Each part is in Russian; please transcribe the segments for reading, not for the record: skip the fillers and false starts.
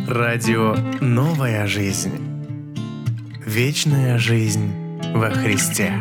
Радио «Новая жизнь». Вечная жизнь во Христе.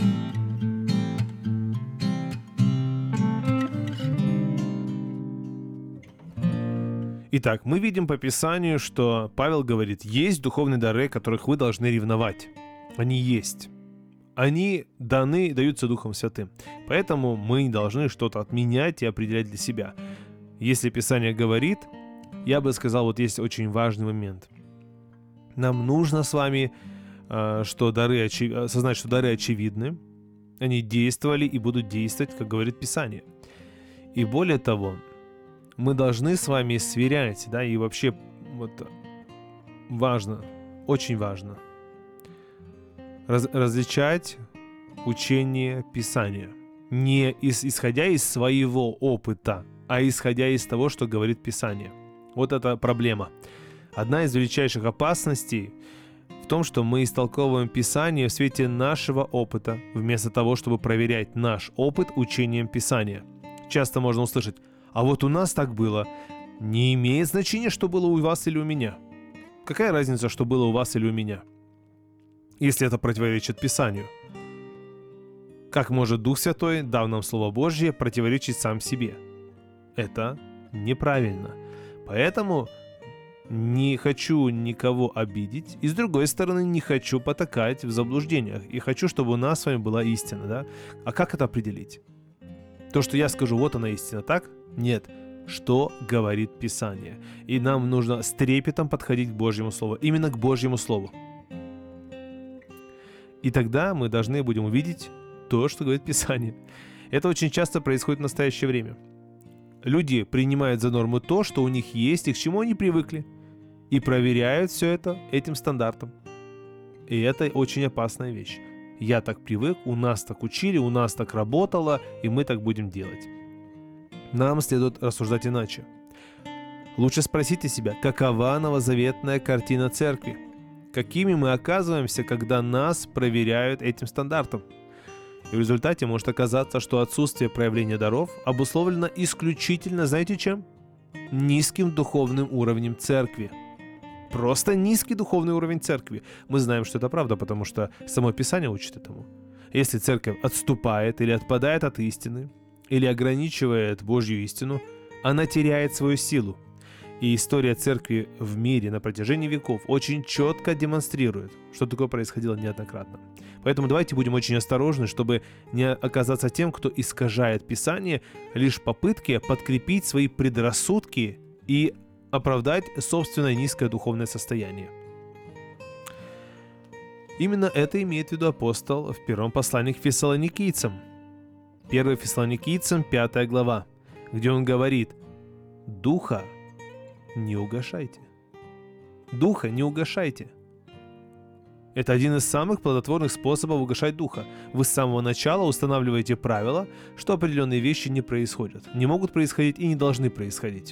Итак, мы видим по Писанию, что Павел говорит, есть духовные дары, о которых вы должны ревновать. Они есть. Они даются Духом Святым. Поэтому мы должны что-то отменять и определять для себя. Если Писание говорит, я бы сказал, вот есть очень важный момент. Нам нужно с вами осознать, что дары очевидны. Они действовали и будут действовать, как говорит Писание. И более того, мы должны с вами сверять, и вообще важно, очень важно различать учение Писания. Не исходя из своего опыта, а исходя из того, что говорит Писание. Вот это проблема. Одна из величайших опасностей в том, что мы истолковываем Писание в свете нашего опыта, вместо того, чтобы проверять наш опыт учением Писания. Часто можно услышать: а вот у нас так было. Не имеет значения, что было у вас или у меня. Какая разница, что было у вас или у меня, если это противоречит Писанию? Как может Дух Святой, дав нам Слово Божье, противоречить сам себе? Это неправильно. Поэтому не хочу никого обидеть, и с другой стороны не хочу потакать в заблуждениях. И хочу, чтобы у нас с вами была истина, А как это определить? То, что я скажу, вот она истина, так? Нет. Что говорит Писание? И нам нужно с трепетом подходить к Божьему Слову. Именно к Божьему Слову. И тогда мы должны будем увидеть то, что говорит Писание. Это очень часто происходит в настоящее время. Люди принимают за норму то, что у них есть и к чему они привыкли, и проверяют все это этим стандартом. И это очень опасная вещь. Я так привык, у нас так учили, у нас так работало, и мы так будем делать. Нам следует рассуждать иначе. Лучше спросите себя, какова новозаветная картина церкви? Какими мы оказываемся, когда нас проверяют этим стандартом? И в результате может оказаться, что отсутствие проявления даров обусловлено исключительно, знаете чем? Низким духовным уровнем церкви. Просто низкий духовный уровень церкви. Мы знаем, что это правда, потому что само Писание учит этому. Если церковь отступает или отпадает от истины, или ограничивает Божью истину, она теряет свою силу. И история церкви в мире на протяжении веков очень четко демонстрирует, что такое происходило неоднократно. Поэтому давайте будем очень осторожны, чтобы не оказаться тем, кто искажает Писание лишь в попытке подкрепить свои предрассудки и оправдать собственное низкое духовное состояние. Именно это имеет в виду апостол в первом послании к Фессалоникийцам. 1 Фессалоникийцам, 5 глава, где он говорит: «Духа не угашайте». Духа не угашайте. Это один из самых плодотворных способов угашать духа. Вы с самого начала устанавливаете правила, что определенные вещи не происходят, не могут происходить и не должны происходить.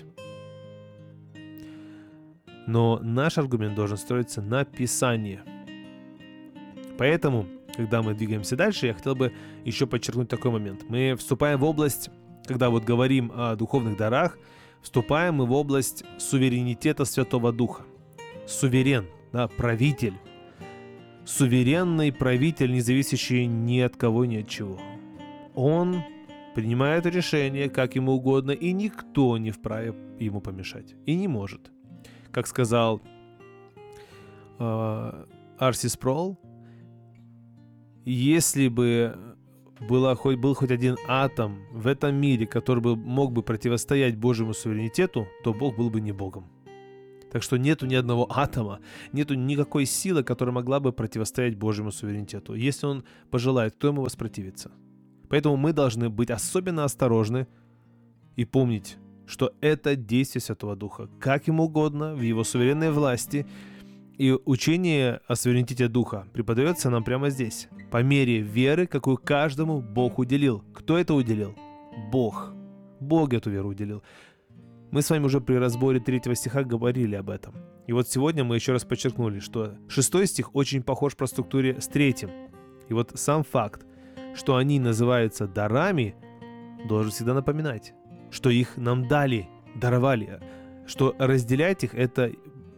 Но наш аргумент должен строиться на Писании. Поэтому, когда мы двигаемся дальше, я хотел бы еще подчеркнуть такой момент. Мы вступаем в область, когда говорим о духовных дарах, вступаем мы в область суверенитета Святого Духа. Суверен, правитель. Суверенный правитель, не зависящий ни от кого, ни от чего. Он принимает решение, как ему угодно, и никто не вправе ему помешать. И не может. Как сказал Арси Спроул, если бы был хоть один атом в этом мире, который мог бы противостоять Божьему суверенитету, то Бог был бы не Богом. Так что нету ни одного атома, нету никакой силы, которая могла бы противостоять Божьему суверенитету. Если Он пожелает, кто ему воспротивится? Поэтому мы должны быть особенно осторожны и помнить, что это действие Святого Духа, как ему угодно, в его суверенной власти. И учение о суверенитете Духа преподается нам прямо здесь, по мере веры, какую каждому Бог уделил. Кто это уделил? Бог. Бог эту веру уделил. Мы с вами уже при разборе 3 стиха говорили об этом. И вот сегодня мы еще раз подчеркнули, что 6 стих очень похож по структуре с 3. И вот сам факт, что они называются дарами, должен всегда напоминать, что их нам дали, даровали, что разделять их — это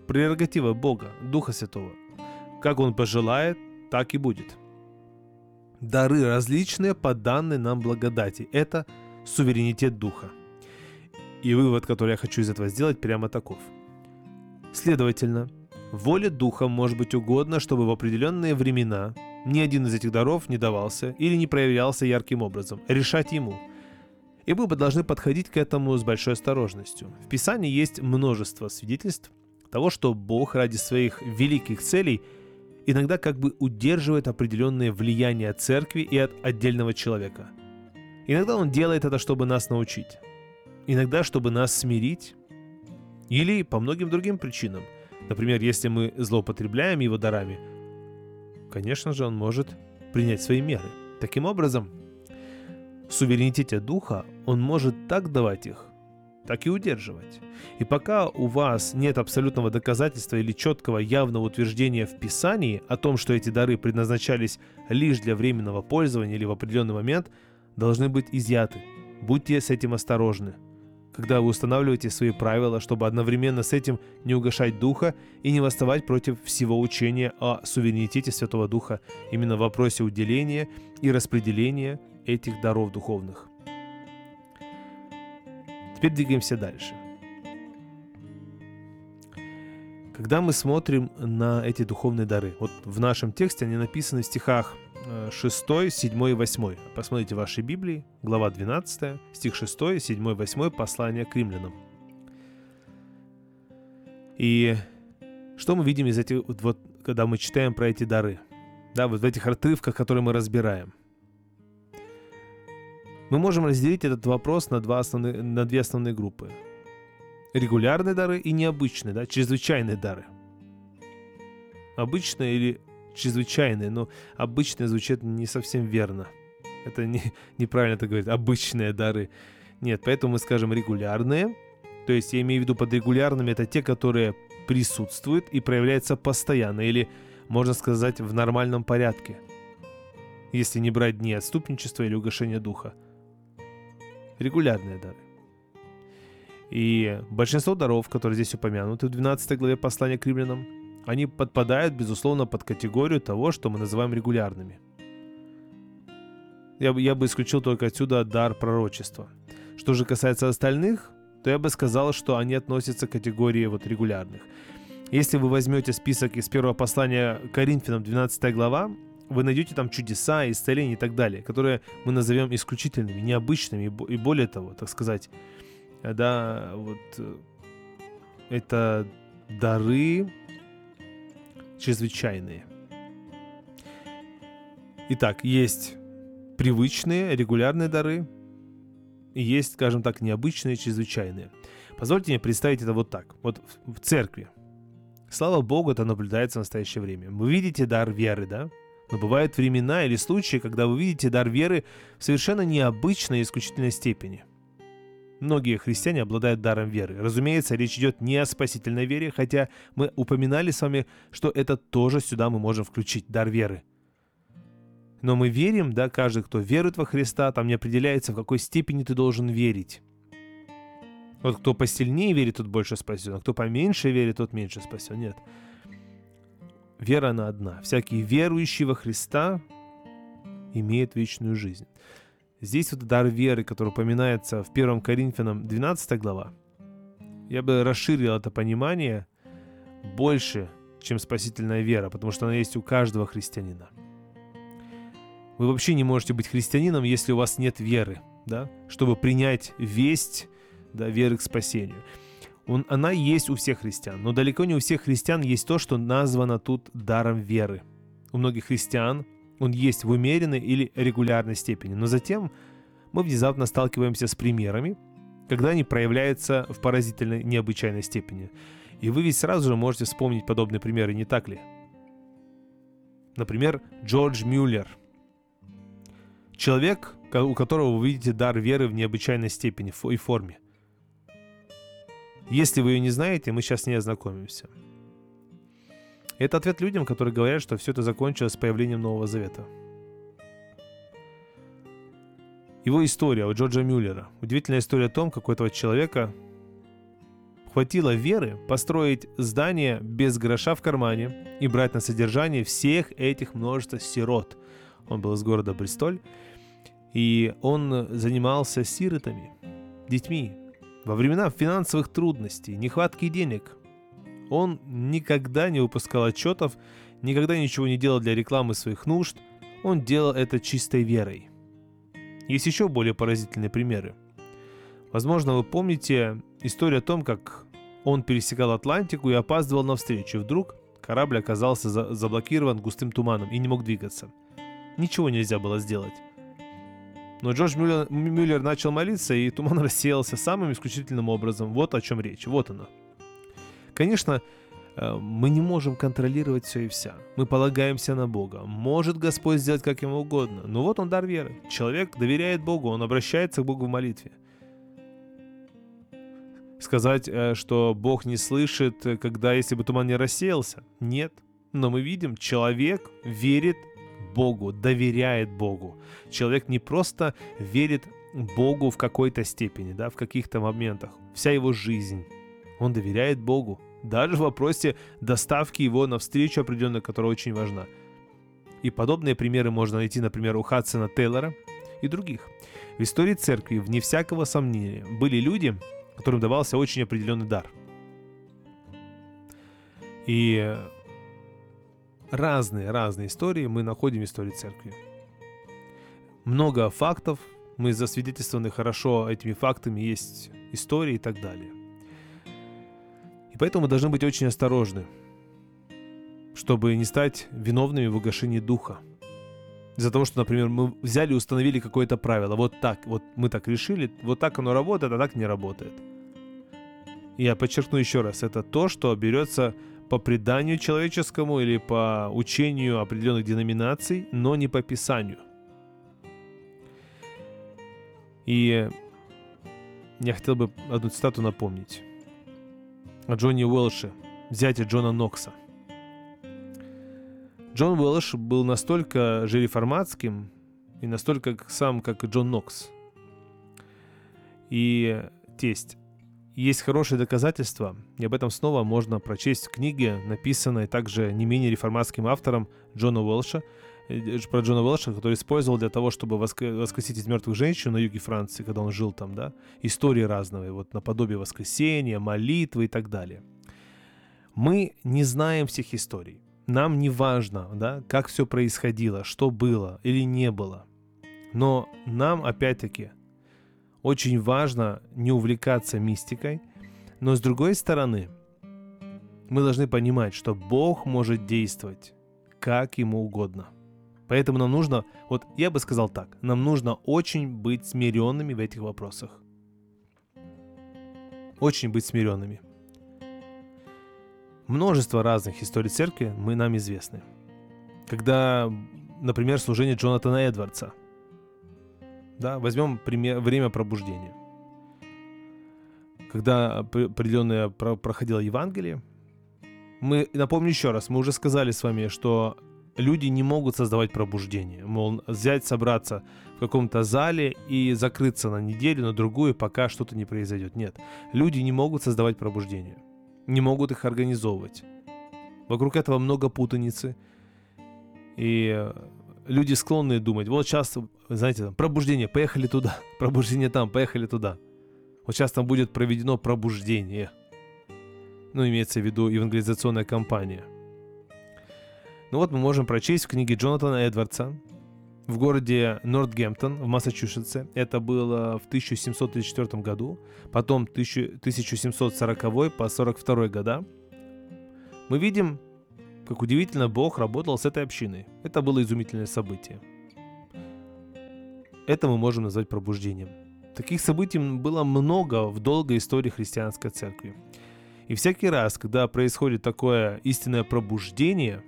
прерогатива Бога, Духа Святого. Как Он пожелает, так и будет. Дары различные по данной нам благодати. Это суверенитет Духа. И вывод, который я хочу из этого сделать, прямо таков. Следовательно, воле Духа может быть угодно, чтобы в определенные времена ни один из этих даров не давался или не проявлялся ярким образом. Решать Ему. И мы бы должны подходить к этому с большой осторожностью. В Писании есть множество свидетельств того, что Бог ради своих великих целей иногда как бы удерживает определенные влияния церкви и от отдельного человека. Иногда Он делает это, чтобы нас научить. Иногда, чтобы нас смирить. Или по многим другим причинам. Например, если мы злоупотребляем Его дарами, конечно же, Он может принять свои меры. Таким образом, в суверенитете Духа Он может так давать их, так и удерживать. И пока у вас нет абсолютного доказательства или четкого явного утверждения в Писании о том, что эти дары предназначались лишь для временного пользования или в определенный момент, должны быть изъяты. Будьте с этим осторожны, когда вы устанавливаете свои правила, чтобы одновременно с этим не угашать Духа и не восставать против всего учения о суверенитете Святого Духа именно в вопросе уделения и распределения этих даров духовных. Теперь двигаемся дальше. Когда мы смотрим на эти духовные дары, вот в нашем тексте они написаны в стихах 6, 7 и 8. Посмотрите в вашей Библии, глава 12, стих 6, 7, 8, послание к римлянам. И что мы видим из этих, вот, когда мы читаем про эти дары? Да, вот в этих отрывках, которые мы разбираем. Мы можем разделить этот вопрос на две основные группы. Регулярные дары и необычные, да, чрезвычайные дары. Обычные или чрезвычайные, но обычные звучит не совсем верно. Это неправильно это говорить, обычные дары. Нет, поэтому мы скажем регулярные. То есть я имею в виду под регулярными это те, которые присутствуют и проявляются постоянно, или, можно сказать, в нормальном порядке. Если не брать дни отступничества или угашения духа. Регулярные дары. И большинство даров, которые здесь упомянуты в 12 главе послания к римлянам, они подпадают, безусловно, под категорию того, что мы называем регулярными. Я бы исключил только отсюда дар пророчества. Что же касается остальных, то я бы сказал, что они относятся к категории вот регулярных. Если вы возьмете список из первого послания к Коринфянам, 12 глава, вы найдете там чудеса, исцеления и так далее, которые мы назовем исключительными, необычными и более того, так сказать, да, вот это дары чрезвычайные. Итак, есть привычные, регулярные дары, и есть, скажем так, необычные, чрезвычайные. Позвольте мне представить это вот так. Вот в церкви. Слава Богу, это наблюдается в настоящее время. Вы видите дар веры, да? Но бывают времена или случаи, когда вы видите дар веры в совершенно необычной и исключительной степени. Многие христиане обладают даром веры. Разумеется, речь идет не о спасительной вере, хотя мы упоминали с вами, что это тоже сюда мы можем включить, дар веры. Но мы верим, да, каждый, кто верует во Христа, там не определяется, в какой степени ты должен верить. Вот кто посильнее верит, тот больше спасен, а кто поменьше верит, тот меньше спасен. Нет. Вера она одна. Всякий верующий во Христа имеет вечную жизнь. Здесь вот дар веры, который упоминается в 1 Коринфянам 12 глава, я бы расширил это понимание больше, чем спасительная вера, потому что она есть у каждого христианина. Вы вообще не можете быть христианином, если у вас нет веры, да, чтобы принять весть, да, веры к спасению. Она есть у всех христиан, но далеко не у всех христиан есть то, что названо тут даром веры. У многих христиан он есть в умеренной или регулярной степени, но затем мы внезапно сталкиваемся с примерами, когда они проявляются в поразительной, необычайной степени. И вы ведь сразу же можете вспомнить подобные примеры, не так ли? Например, Джордж Мюллер. Человек, у которого вы видите дар веры в необычайной степени и форме. Если вы ее не знаете, мы сейчас с ней ознакомимся. Это ответ людям, которые говорят, что все это закончилось с появлением Нового Завета. Его история у Джорджа Мюллера. Удивительная история о том, как у этого человека хватило веры построить здание без гроша в кармане и брать на содержание всех этих множества сирот. Он был из города Бристоль, и он занимался сиротами, детьми. Во времена финансовых трудностей, нехватки денег, он никогда не выпускал отчетов, никогда ничего не делал для рекламы своих нужд. Он делал это чистой верой. Есть еще более поразительные примеры. Возможно, вы помните историю о том, как он пересекал Атлантику и опаздывал на встречу. Вдруг корабль оказался заблокирован густым туманом и не мог двигаться. Ничего нельзя было сделать. Но Джордж Мюллер начал молиться, и туман рассеялся самым исключительным образом. Вот о чем речь. Вот оно. Конечно, мы не можем контролировать все и вся. Мы полагаемся на Бога. Может Господь сделать как ему угодно. Но вот он дар веры. Человек доверяет Богу, он обращается к Богу в молитве. Сказать, что Бог не слышит, если бы туман не рассеялся? Нет. Но мы видим, человек верит Богу, доверяет Богу. Человек не просто верит Богу в какой-то степени, в каких-то моментах. Вся его жизнь. Он доверяет Богу. Даже в вопросе доставки его на встречу определенную, которая очень важна. И подобные примеры можно найти, например, у Хадсона Тейлора и других. В истории церкви, вне всякого сомнения, были люди, которым давался очень определенный дар. И разные истории мы находим в истории церкви. Много фактов, мы засвидетельствованы хорошо этими фактами, есть истории и так далее. И поэтому мы должны быть очень осторожны, чтобы не стать виновными в угошении духа. Из-за того, что, например, мы взяли и установили какое-то правило. Вот мы так решили, вот так оно работает, а так не работает. Я подчеркну еще раз, это то, что берется по преданию человеческому или по учению определенных деноминаций, но не по Писанию. И я хотел бы одну цитату напомнить. О Джонни Уэлше, зяте Джона Нокса. Джон Уэлш был настолько же реформатским и настолько сам, как и Джон Нокс. И тесть. Есть хорошие доказательства, и об этом снова можно прочесть в книге, написанной также не менее реформатским автором Джона Уэлша, про Джона Уэлша, который использовал для того, чтобы воскресить из мертвых женщин на юге Франции, когда он жил там, истории разные, наподобие воскресения, молитвы и так далее. Мы не знаем всех историй. Нам не важно, как все происходило, что было или не было. Но нам, опять-таки, очень важно не увлекаться мистикой, но с другой стороны, мы должны понимать, что Бог может действовать как ему угодно. Поэтому нам нужно, я бы сказал так, нам нужно очень быть смиренными в этих вопросах. Очень быть смиренными. Множество разных историй церкви нам известны. Когда, например, служение Джонатана Эдвардса. Возьмем время пробуждения. Когда определенное проходило Евангелие, напомню еще раз, мы уже сказали с вами, что люди не могут создавать пробуждение. Мол, собраться в каком-то зале и закрыться на неделю, на другую, пока что-то не произойдет. Нет, люди не могут создавать пробуждение. Не могут их организовывать. Вокруг этого много путаницы. И люди склонны думать, сейчас, пробуждение, поехали туда. Пробуждение там, поехали туда. Сейчас там будет проведено пробуждение. Имеется в виду евангелизационная кампания. Мы можем прочесть в книге Джонатана Эдвардса в городе Нортгемптон в Массачусетсе. Это было в 1734 году, потом 1740 по 42 года. Мы видим, как удивительно Бог работал с этой общиной. Это было изумительное событие. Это мы можем назвать пробуждением. Таких событий было много в долгой истории христианской церкви. И всякий раз, когда происходит такое истинное пробуждение,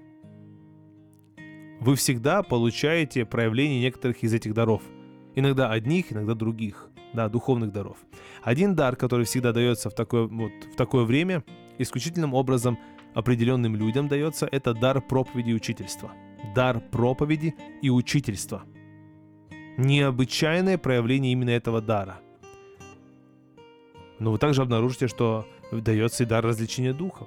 вы всегда получаете проявление некоторых из этих даров. Иногда одних, иногда других, духовных даров. Один дар, который всегда дается в такое время, исключительным образом определенным людям дается, это дар проповеди и учительства. Дар проповеди и учительства. Необычайное проявление именно этого дара. Но вы также обнаружите, что дается и дар развлечения духов.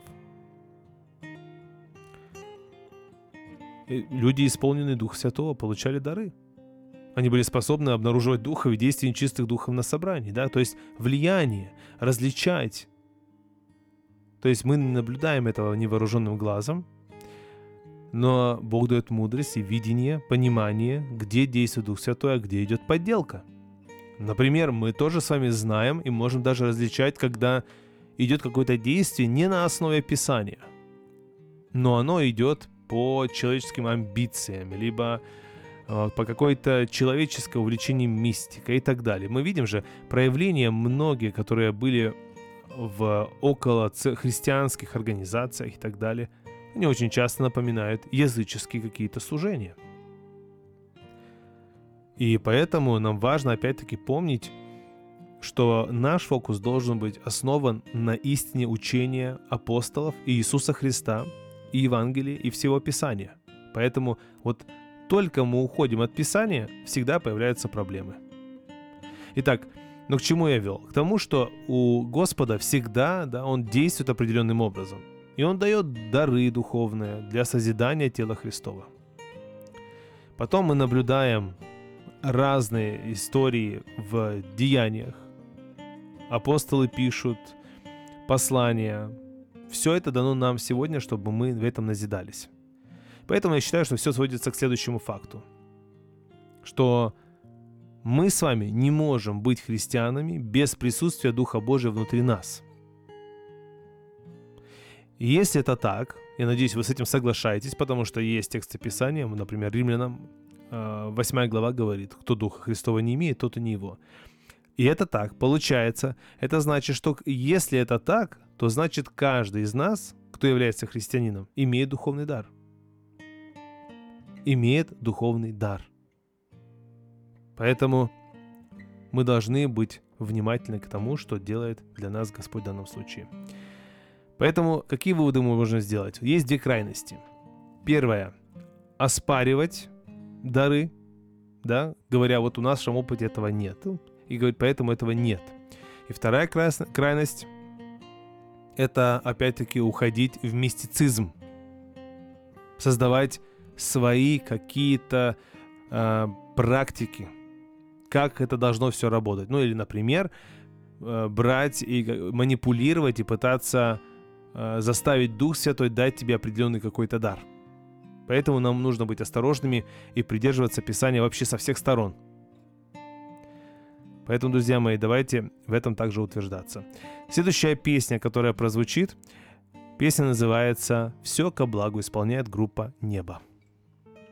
И люди, исполненные Духа Святого, получали дары. Они были способны обнаруживать духов и действия нечистых духов на собрании, да, то есть влияние, различать. То есть мы не наблюдаем этого невооруженным глазом, но Бог дает мудрость и видение, понимание, где действует Дух Святой, а где идет подделка. Например, мы тоже с вами знаем и можем даже различать, когда идет какое-то действие не на основе Писания, но оно идет по человеческим амбициям, либо по какой-то человеческой увлечению мистикой и так далее. Мы видим же проявления многие, которые были в около христианских организациях и так далее, они очень часто напоминают языческие какие-то служения. И поэтому нам важно опять-таки помнить, что наш фокус должен быть основан на истине учения апостолов и Иисуса Христа, и Евангелия, и всего Писания. Поэтому вот только мы уходим от Писания, всегда появляются проблемы. Итак, но к чему я вел? К тому, что у Господа всегда, да, Он действует определенным образом. И Он дает дары духовные для созидания тела Христова. Потом мы наблюдаем разные истории в деяниях. Апостолы пишут послания. Все это дано нам сегодня, чтобы мы в этом назидались. Поэтому я считаю, что все сводится к следующему факту. Что мы с вами не можем быть христианами без присутствия Духа Божия внутри нас. И если это так, я надеюсь, вы с этим соглашаетесь, потому что есть тексты Писания, например, Римлянам 8 глава говорит, кто Духа Христова не имеет, тот и не его. И это так, получается, это значит, что если это так, то значит каждый из нас, кто является христианином, имеет духовный дар. Имеет духовный дар. Поэтому мы должны быть внимательны к тому, что делает для нас Господь в данном случае. Поэтому какие выводы мы можем сделать? Есть две крайности. Первое – оспаривать дары, да, говоря, вот у нашем опыте этого нет, и говорить, поэтому этого нет. И вторая крайность – это опять-таки уходить в мистицизм, создавать свои какие-то практики, как это должно все работать. Ну или, например, брать и манипулировать и пытаться заставить Дух Святой дать тебе определенный какой-то дар. Поэтому нам нужно быть осторожными и придерживаться Писания вообще со всех сторон. Поэтому, друзья мои, давайте в этом также утверждаться. Следующая песня, которая прозвучит, песня называется «Все ко благу» исполняет группа «Небо».